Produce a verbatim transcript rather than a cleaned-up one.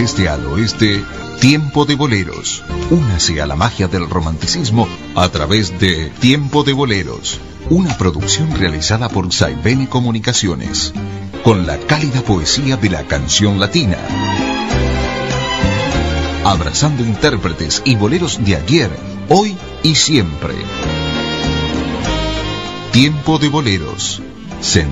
este al oeste, Tiempo de Boleros. Únase a la magia del romanticismo a través de Tiempo de Boleros, una producción realizada por Saibene Comunicaciones, con la cálida poesía de la canción latina. Abrazando intérpretes y boleros de ayer, hoy y siempre. Tiempo de Boleros.